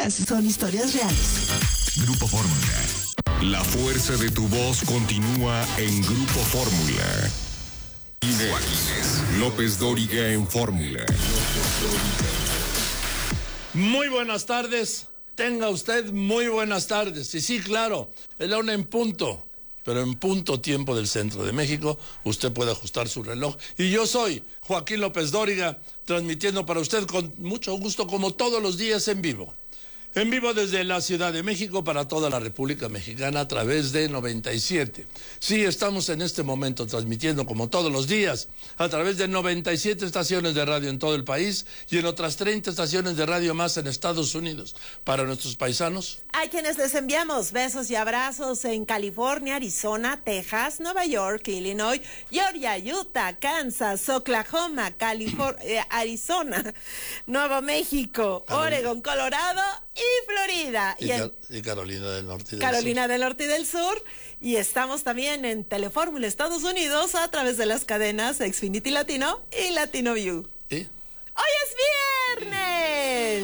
historias, son historias reales. Grupo Fórmula. La fuerza de tu voz continúa en Grupo Fórmula. Inés López Dóriga en Fórmula. Muy buenas tardes. Tenga usted muy buenas tardes. Y sí, claro, es la una en punto. Pero en punto tiempo del centro de México, usted puede ajustar su reloj. Y yo soy Joaquín López Dóriga, transmitiendo para usted con mucho gusto, como todos los días, en vivo. En vivo desde la Ciudad de México para toda la República Mexicana a través de 97. Sí, estamos en este momento transmitiendo como todos los días a través de 97 estaciones de radio en todo el país y en otras 30 estaciones de radio más en Estados Unidos. Para nuestros paisanos, hay quienes les enviamos besos y abrazos en California, Arizona, Texas, Nueva York, Illinois, Georgia, Utah, Kansas, Oklahoma, Arizona, Nuevo México, Oregon, Colorado y Florida. Y Carolina del Norte y del Carolina Sur. del Norte y del Sur. Y estamos también en Telefórmula Estados Unidos a través de las cadenas Xfinity Latino y Latino View.